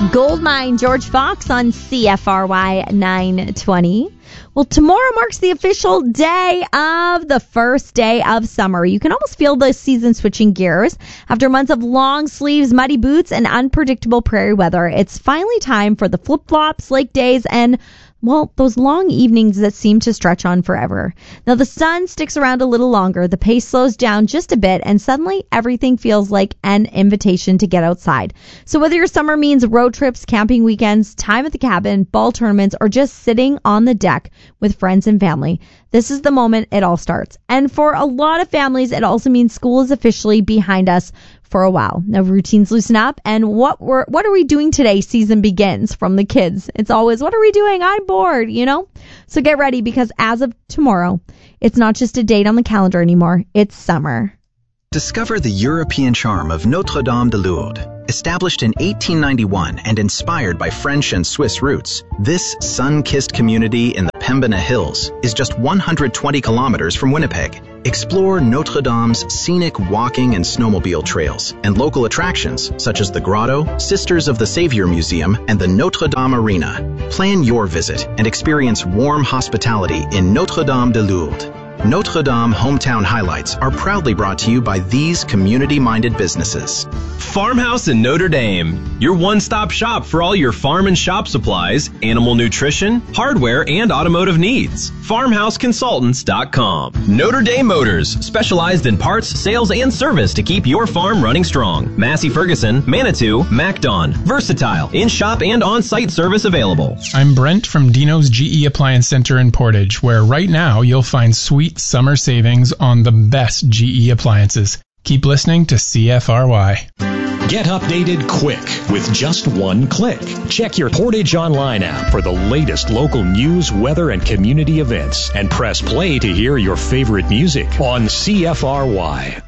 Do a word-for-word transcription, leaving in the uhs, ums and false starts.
Goldmine, George Fox on C F R Y nine twenty. Well, tomorrow marks the official day of the first day of summer. You can almost feel the season switching gears. After months of long sleeves, muddy boots, and unpredictable prairie weather, it's finally time for the flip-flops, lake days, and well, those long evenings that seem to stretch on forever. Now, the sun sticks around a little longer, the pace slows down just a bit, and suddenly everything feels like an invitation to get outside. So whether your summer means road trips, camping weekends, time at the cabin, ball tournaments, or just sitting on the deck with friends and family, this is the moment it all starts. And for a lot of families, it also means school is officially behind us for a while. Now, routines loosen up, and what we're, what are we doing today season begins from the kids. It's always, what are we doing? I'm bored, you know? So get ready, because as of tomorrow, it's not just a date on the calendar anymore. It's summer. Discover the European charm of Notre-Dame de Lourdes. Established in eighteen ninety-one and inspired by French and Swiss roots, this sun-kissed community in the Pembina Hills is just one hundred twenty kilometers from Winnipeg. Explore Notre Dame's scenic walking and snowmobile trails and local attractions such as the Grotto, Sisters of the Savior Museum, and the Notre Dame Arena. Plan your visit and experience warm hospitality in Notre-Dame de Lourdes. Notre Dame Hometown Highlights are proudly brought to you by these community-minded businesses. Farmhouse in Notre Dame, your one-stop shop for all your farm and shop supplies, animal nutrition, hardware, and automotive needs. farmhouse consultants dot com. Notre Dame Motors, specialized in parts, sales, and service to keep your farm running strong. Massey Ferguson, Manitou, MacDon, versatile, in-shop and on-site service available. I'm Brent from Dino's G E Appliance Center in Portage, where right now you'll find sweet summer savings on the best G E appliances. Keep listening to C F R Y. Get updated quick with just one click. Check your Portage Online app for the latest local news, weather, and community events, and press play to hear your favorite music on C F R Y.